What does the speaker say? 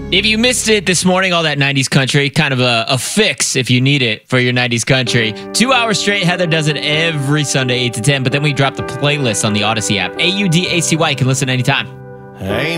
If you missed it this morning, all that 90s country, kind of a fix if you need it for your 90s country. 2 hours straight. Heather does it every Sunday, 8 to 10. But then we drop the playlist on the Odyssey app. AUDACY. You can listen anytime. Ain't